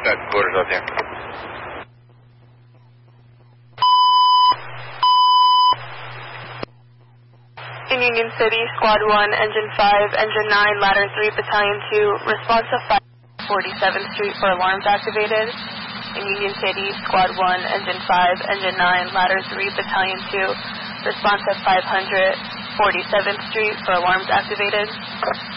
Got quarters out there. In Union City, Squad 1, Engine 5, Engine 9, Ladder 3, Battalion 2, response to 47th Street for alarms activated. In Union City, Squad 1, Engine 5, Engine 9, Ladder 3, Battalion 2, response at 547th Street for alarms activated.